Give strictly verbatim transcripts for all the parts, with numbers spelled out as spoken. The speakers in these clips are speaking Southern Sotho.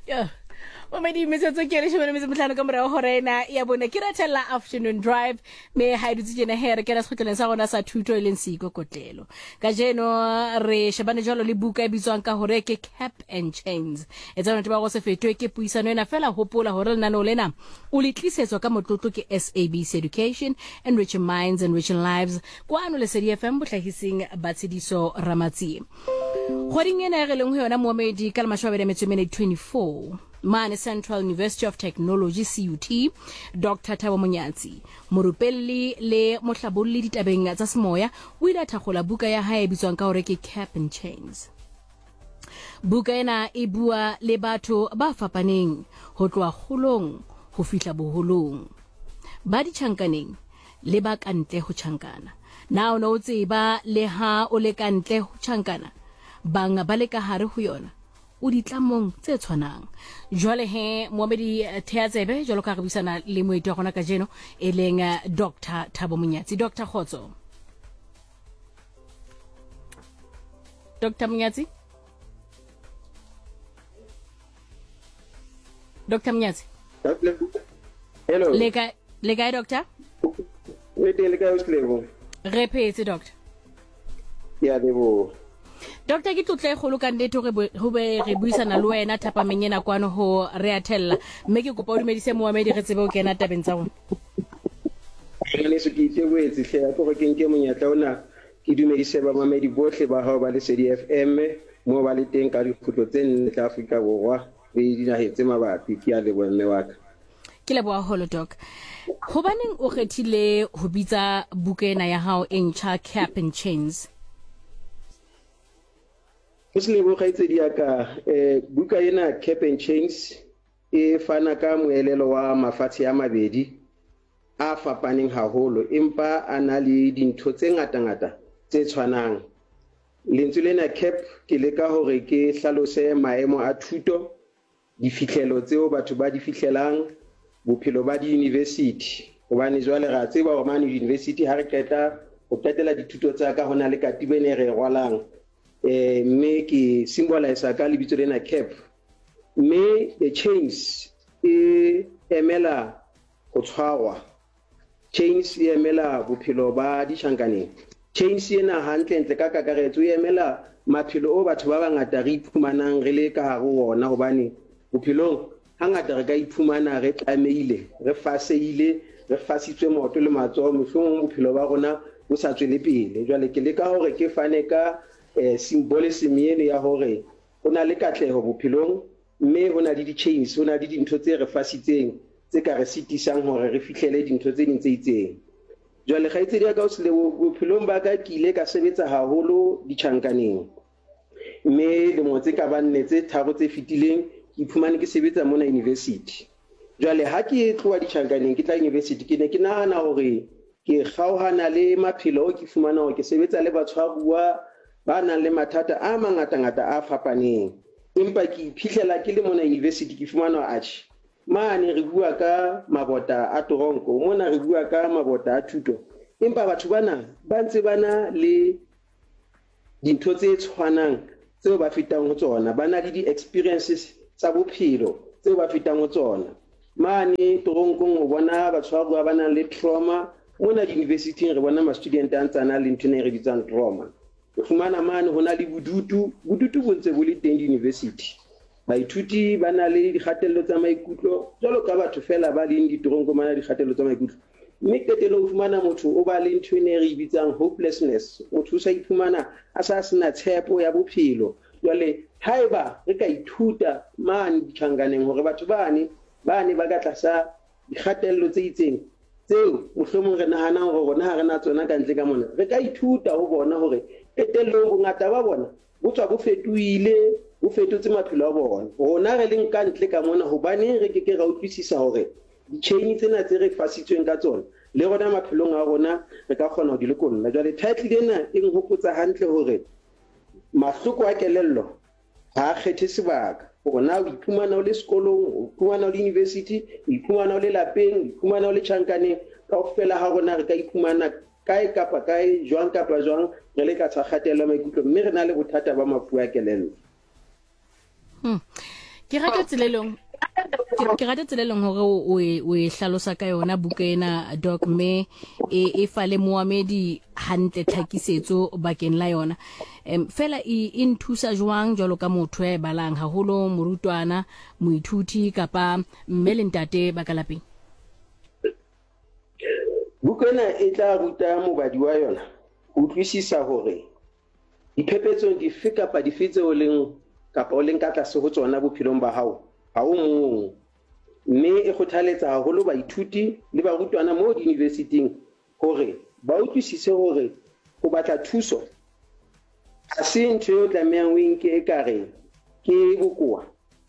Yeah. Momedi metsetso ke re shebana metsetso motlhano ka morao horena ya bona ke ratella afternoon drive me ha dutse jena here ke la sekgotleng sa rona sa thuto e leng siko kotlelo ka jeno re shebane jalo le buka e bitswang ka hore ke Cap and Chains e tsana tba go se fetwe ke puisano ena fela hopola hore lena no lena o le tlisetswa ka motlotlo ke S A B C Education, Enriching Minds, Enriching Lives kwano le C D F M bohlahising batsediso Ramatsi Kgoding ena re leng ho yona Mohamedi ka lemashwabedi metso mene twenty-four Mane Central University of Technology C U T Doctor Thabo Monyatsi morupelli le mohlabolli ditabeng tsa semoya o ile a thagola buka ya hae bitswang ka hore ke Cap and Chains. Buka ena e bua le batho ba fapaneng ho tloa kgolong ho fihla boholong ba ditjhankaneng le ba kantle ho tjhankana na o no tseba le ha o le kantle ho tjhankana banga ba le ka hare ho yona o ditlamong tse tshwanang jwale he Mohamedi Theatsebe jwalo ka re bisana le moeti wa gona ka jeno e leng Doctor Thabo Monyatsi. Doctor Khotso. Doctor Monyatsi. Doctor Monyatsi. Hello. Lega lega doctor? Le tele ka utlebo. Repete doctor. Ya debo. Doctor ke tlotle go loka ndeto re ho be re buisana le wena thapa menyena kwano ho re atella mme ke kopa o dumedise Mohamedi re tsebe o kena tabeng tsa rona. Re se ke itebetse hle go re ke nke monyatla ona ke dumedise ba mamedi bohle ba hao ba le C D F M mo ba le teng ka dikgutlo tse nne tla Afrika Borwa le dinahetse mabapi ke a le bone wa ka. Ke le boa holo doc. Hobaneng o kgethile ho bitsa bukena ya hao entjha Cap and Chains? Isle bo gaitse di aka eh buka ena Cap and Chains e fana ka moelelo wa mafatshe ya mabedi a fapaneng haholo empa ana le dintho tse ngata ngata tse tshwanang lentswe lena Cap ke le ka hore ke hlalose maemo a thuto difihlelo tseo batho ba di fihlelang bophelo ba di university hobane jwale ra tseba hore mane university ha re qeta o qetela dithuto tsa ka hona le katibene re rwalang eh me ke symbolize ka lebitso lena Cap me the chains e emela go tshwarwa chains e emela bophelo ba ditjhankaneng chains ena hantle ntle ka kakaretso e emela maphelo o batho ba bangata re iphumanang re le ka hare ona hobane bophelong hangata re ka iphumana re tlameile re faseile re fasitswe moto le matsoho mohlomong bophelo ba rona bo sa tswele pele jwale ke le ka hore ke fane ka eh symbolism ene ya hore ona le katleho bophelong mme hona le di chains hona le dintho tse re fasitseng tse ka re sitisang hore re fihlele dintho tse ding tse itseng jwale gaitse di ka o se le bophelong ba ka ke ile ka sebetsa haholo ditjhankaneng mme le motse ka banne tse tharo tse fitileng ke iphumane ke sebetsa mona university jwale ha ke tloa ditjhankaneng ke tla university ke ne ke nahana hore ke kgaohana le maphelo ke fumana hore ke sebetsa le batshwaruwa ba nang le mathata a mangata ngata a fapaneng empa ke iphitlhela ke le mona university ke fumana atjhe mane re bua ka mabota a toronko mona re bua ka mabota a thuto empa batho bana ba ntse bana le dintho tse tshwanang tseo ba fetang ho tsona bana le di experiences tsa bophelo tseo ba fetang ho tsona mane toronko o bona batshwaruwa ba nang le trauma mona university re bona ma student a ntsana le ntone re bitsang trauma fumana mane hona le budutu budutu bo ntse bo le teng university baithuti ba na le dikgatello tsa maikutlo jalo ka batho fela ba leng ditoronko mana dikgatello tsa maikutlo mme ketelo o fumana motho o ba le ntho ene re bitsang hopelessness motho sa iphumana a sa sena tshepo ya bophelo jwale haeba re ka ithuta mane ditjhankaneng hore batho bane bane ba ka tlasa dikgatello tse itseng tseo mohlomong re nahana hore rona ha re na tsona ka ntle ka mona re ka ithuta ho bona hore ketelo bongata ba bona bo tswa bo fetoile bo fetotse maphelo a bona rona re leng ka ntle ka mona hobane re ke ke ra utlwisisa hore di-chain tsena tse re fasitsweng ka tsona le rona maphelong a rona re ka kgona ho di lekolla jwale title ena e nghopotsa hantle hore mahloko a kelello ha a kgethe sebaka hore na o iphumana o le sekolong o iphumana o le university o iphumana o le lapeng o iphumana o le tjhankaneng kaofela ha rona re ka iphumana kae kapa kae jwang kapa jwang re le ka tshakgatela maikutlo mme re na le bothata ba mafu a kelello. Hmm. ke rata tselelong ke rata tselelong hore o o e hlalosa ka yona buka ena doc me e e fale moamedi hantle tlhakisetso bakeng la yona em fela e inthusa jwang jalo ka motho e balang haholo morutwana moithuti kapa mmele ntate bakalapeng. Buka ena e tla ruta mobadi wa yona ho utlwisisa hore diphephetso dife kapa dife tseo leng kapa o leng ka tlase ho tsona bophelong ba hao ha o mong, mme e kgothaletsa haholo baithuti le barutwana mo di-university-ing hore ba utlwisise hore ho batla thuso ha se ntho eo tlamehang o enke e kare ke bokoa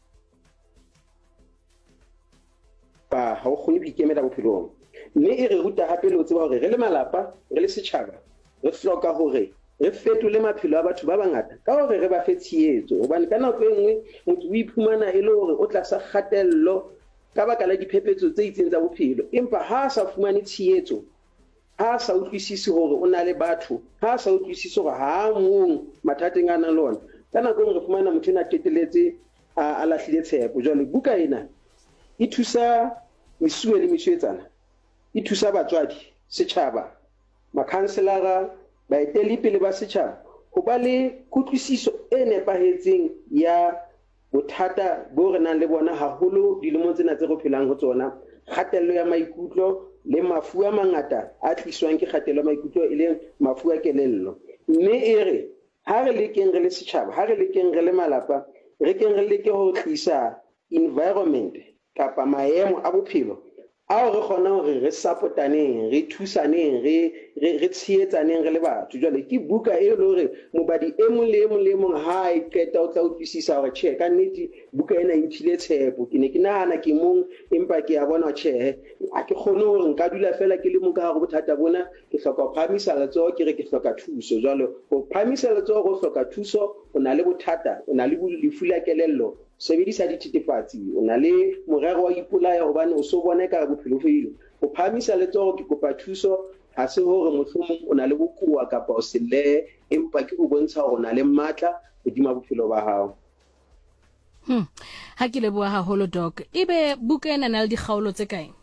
ba ha o kgone ho ikemela bophelong. Mme e re ruta hape le ho tseba hore re le malapa re le setjhaba re hloka hore re fetole maphelo a batho ba bangata ka hore re ba fe tshehetso, hobane ka nako e nngwe motho o iphumana e le hore o tlasa kgatello ka baka la diphephetso tse itseng tsa bophelo, empa ha a sa fumane tshehetso, ha a sa utlwisise hore o na le batho, ha a sa utlwisise hore ha mong mathateng a nang le ona, ka nako e nngwe re fumana motho ena qeteletse a lahlile tshepo. Jwale buka ena e thusa mesuwe le mesuetsana, e thusa batswadi, setjhaba, makhanselara, baeteledipele ba setjhaba ho ba le kutlwisiso e nepahetseng ya bothata bo re nang le bona haholo dilemong tsena tse re phelang ho tsona, kgatello ya maikutlo le mafu a mangata a tliswang ke kgatello ya maikutlo e leng mafu a kelello. Mme e re ha re lekeng re le setjhaba, ha re lekeng re le malapa, re keng re leke ho tlisa environment kapa maemo a bophelo ao re kgona hore re supportaneng, re thusaneng, re re tshehetsaneng re le batho. Jwale ke buka e le hore mobadi e mong le e mong le mong ha e qeta o tla utlwisisa hore tjhe ka nnete buka ena e nthile tshepo, ke ne ke nahana ke mong empa ke a bona tjhe a ke kgone hore nka dula fela ke le mong ka hare bothata bona, ke hloka ho phamisa letsoho ke re ke hloka thuso. Jwale ho phamisa letsoho go hloka thuso, o na le bothata, o na le lefu la kelello, sebedisa dithethefatsi, o na le morero wa ipolaya hobane o so bona ka bophelo felo, ho phamisa letsoho ke kopa thuso ha se hore mohlomong o na le bokoa kapa o selle, empa ke ho bontsha hore o na le matla hodima bophelo ba hao. Hmm. Ha ke leboha haholo doc. Ebe buka ena na le dikgaolo tse kae?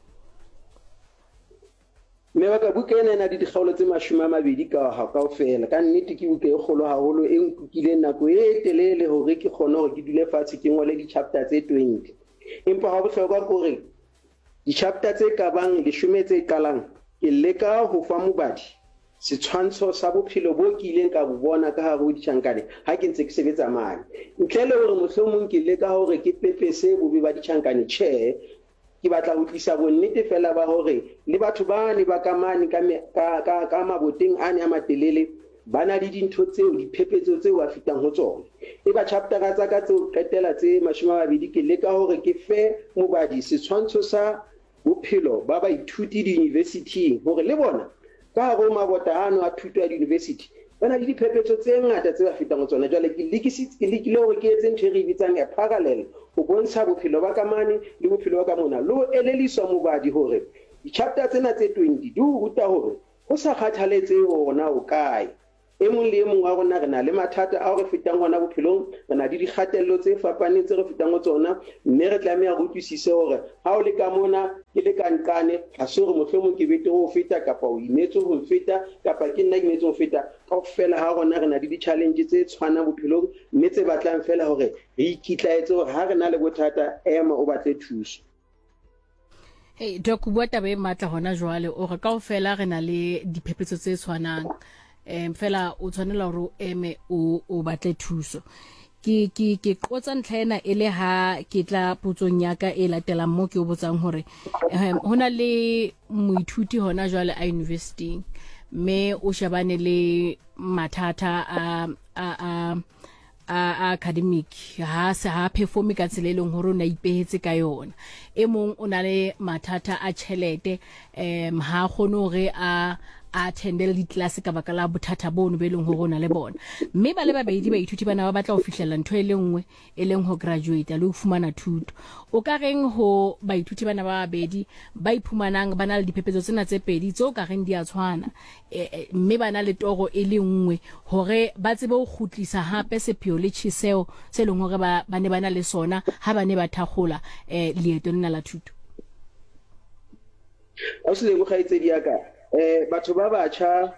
Me baka buka ena na di dikgaolo tse mashome a mabedi ka ha kaofela. Ka nnete ke buka e kgolo haholo e nkukile nako e telele hore ke kgone hore ke dule fatshe ke ngole di-chapter tse twenty. Empa ha bohlokwa ke hore di-chapter tse ka bang leshome tse qalang ke leka ho fa mobadi setshwantsho sa bophelo bo ke ileng ka bo bona ka hare ho ditjhankane ha ke ntse ke sebetsa mane, ntle le hore mohlomong ke leka hore ke pepese bobe ba ditjhankane. Tjhe, ke batla ho tlisa bonnete fela ba hore le batho ba ne ba kamane ka ka ka maboteng ane a matelele ba na le dintho tseo, diphephetso tseo a fitang ho tsona. E ba chapter tsa ka tseo qetela tse mashome a mabedi ke leka hore ke fe mobadi setshwantsho sa bophelo ba baithuti di-university hore le bona ka hare ho mabota ano a thuto ya di-university ba na le diphephetso tse ngata tse ba fitang ho tsona. Jwale ke lekile hore ke etse ntho e re bitsang a parallel ho bontsha bophelo ba kamane le bophelo ba ka mona, le ho eleliswa mobadi hore di-chapter tsena tse twenty di ho ruta hore ho sa kgathaletse hona o kae, e mong le e mong wa rona re na le mathata a re fetang hona bophelong, re na le dikgatello tse fapaneng tse re fetang ho tsona, mme re tlameha re utlwisise hore ha o le ka mona ke le kankane ha se hore mohlomong ke betere ho feta kapa o imetse ho feta kapa ke nna ke imetse ho feta. Kaofela ha rona re na le di-challenge tse tshwanang bophelong, mme tse batlang fela hore re ikitlaetse hore ha re na le bothata ema o batle thuso. Hey doc, bua taba e matla hona jwale o re kaofela re na le diphephetso tse tshwanang, em fela o tshwanela hore o eme o o batle thuso. Ke ke ke qotsa ntlhaena ele ha ke tla putsong ya ka e latelang mo ke o botsang hore hona le moithuti hona jwale a university me o shebane le mathata a a a academic, ha se ha perform ka tseleleng hore o na ipehetse ka yona. E mong o na le mathata a tjhelete, em ha kgone hore a a attendele di-class ka baka la bothata bono be leng ho rona le bona mme ba le babedi ba ithuti bana ba batla ho fihlella ntho e le nngwe e leng ho graduate le ho fumana thuto o ka reng ho ba ithuti bana ba babedi ba iphumanang bana le diphephetso tsena tse pedi tso ka reng di a tshwana mme bana le toro e le nngwe hore ba tsebe ho khutlisa hape sepheo le tjheseo se leng hore ba bane bana le sona ha bane ba thakgola eh leeto lena la thuto a se le go gaitsedi ya ka eh batho ba batjha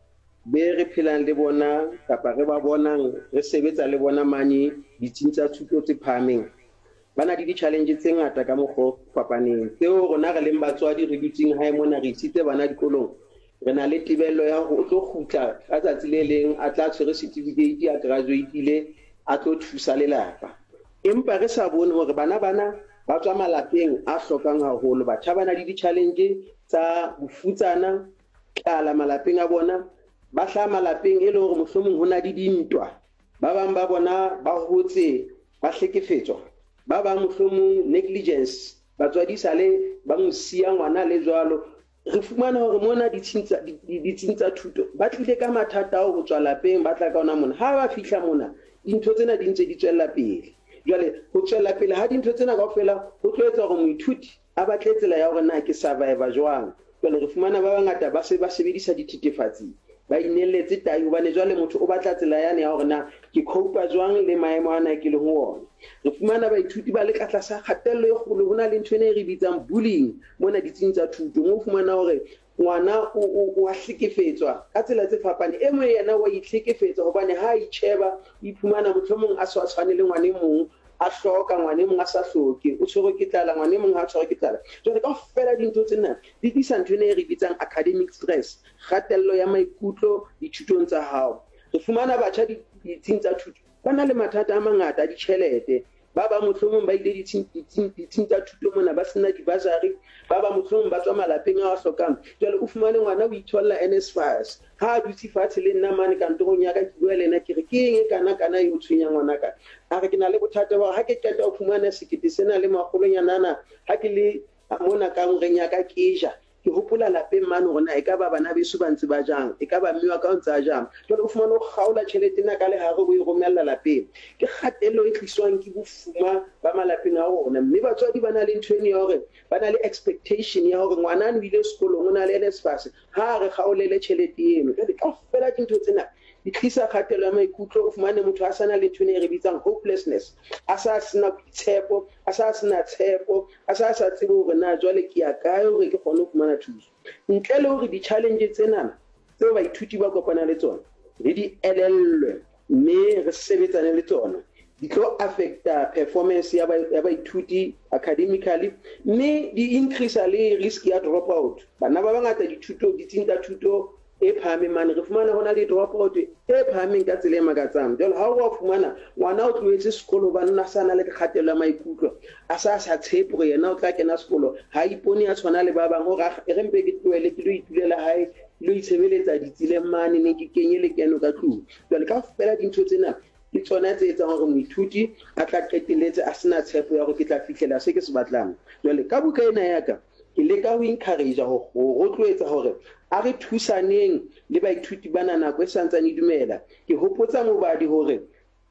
be re phelang le bona kapa re ba bonang re sebetsa le bona mane ditsing tsa thuto tse phameng bana di di-challenge tse ngata ka mokgo fapaneng tseo rona re leng batswadi re dutseng hae mona re isitse bana dikolong re na le tebello ya ho tlo khutla ka tsatsi le leng a tla tshwere certificate ya graduate a tlo thusa lelapa empa re sa bone hore bana bana ba tswa malapeng a hlokang haholo batjha bana le di-challenge tsa bofutsana kala malapeng a bona ba hla malapeng e le hore mohlomong hona di dintwa ba bang ba bona ba hotse ba hlekefetswa ba bang mohlomong negligence batswadi sale ba mosia ngwana le jwalo re fumana hore mona ditshintsa ditshintsa thuto ba tlile ka mathata ho tswa lapeng ba tla ka ona mona ha ba fihla mona dintho tsena di ntse di tswella pele jwale ho tswella pele ha dintho tsena kaofela ho tloetsa hore moithuti a batle tsela ya hore na ke survivor jwang jwale re fumana ba bangata ba se ba sebedisa dithethefatsi ba inelletse tayi hobane jwale motho o batla tsela yane ya hore na ke cope jwang le maemo ana ke le ho ona re fumana baithuti ba le ka tlasa kgatello e kgolo hona le ntho ene re bitsang bullying mona ditsing tsa thuto mo fumana hore ngwana o a hlekefetswa ka tsela tse fapane e mwe yena wa ihlekefetsa hobane ha itsheba iphumana mohlomong a swa tshwane le ngwane mong a hloka ngwane mong a sa hloke o tshwere ke tlala ngwane mong ha tshwere ke tlala jwale ka fela dintho tsena di disa ntho ene re bitsang academic stress kgatello ya maikutlo dithutong tsa hao re fumana batjha ditsing tsa thuto ba na le mathata a mangata a ditjhelete ba ba mohlomong ba ile ditsing tsa thuto mona ba sena dibasari ba ba mohlomong ba tswa malapeng a hlokang jwale o fumane ngwana o itholla N S F A S ha a dutse fatshe le nna mane kantorong ya ka ke bua le ena ke re ke eng kana kana e o tshwenya ngwana ka a re ke na le bothata ba ha ke qeta o fumana sekete sena le makgolonyana ha ke le mona ka ngreng ya ka ke ja ke hopola lapeng mane hore na e ka ba bana beso ba ntse ba jang e ka ba mme wa ka o ntse a jang jwale o fumana o kgaola tjhelete na ka le hare o e romella lapeng ke kgatello e tliswang ke bofuma ba malapeng a rona mme batswadi ba na le ntho ene ya hore ba na le expectation ya hore ngwana o ile sekolong o na le N S F A S ha re kgaolele tjhelete eno jwale ka fela dintho tsena di tlisa kgatello ya maikutlo o fumane motho a sana le ntho ene re bitsang hopelessness a sa sena tshepo a sa sena tshepo a sa sa tsebe hore na jwale ke ya kae hore ke kgone ho fumana thuso ntle le hore di-challenge tsena tseo baithuti ba kopana le tsona re di elellwe mme re sebetsane le tsona di tlo affecta performance ya baithuti academically mme di increase le risk ya drop out bana ba bangata dithuto ditsinta thuto e phahameng mane re fumana hona le drop out e phahameng ka tsela e makatsang jwale ha o fumana ngwana o tloetse sekolo ba nna sana le kgatello ya maikutlo a sa sa tshepo gore yena o tla kena sekolo ha ipone ya tshwana le ba bang o ra re mpe ke tloele ke lo itulela hae lo itshebeletsa ditsileng mane ne ke kenye le keno ka tlung jwale ka fela dintho tsena ke tsona tse etsang hore moithuti a tla qeteletse a sena tshepo ya gore ke tla fihlela se ke se batlang jwale ka buka ena ya ka ke leka ho encourage ho rotloetsa hore a re thusaneng le baithuti bana nako e santsane dumela ke hopotsa mobadi hore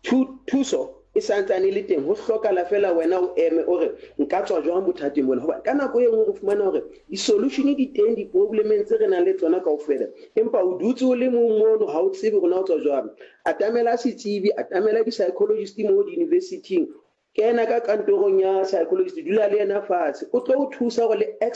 thuso e santsane le teng ho hlokahala fela wena o eme ore nka tswa jwang bothateng bona hoba ka nako e nngwe re fumana hore di-solution di teng di-problemeng tse re nang le tsona kaofela empa o dutse o le mong mono ha o tsebe rona o tswa jwang atamela setsebi atamela di-psychologist mo di-universitying kena ka kantorong ya psychologist dula le yena fatshe o tlo o thusa gore le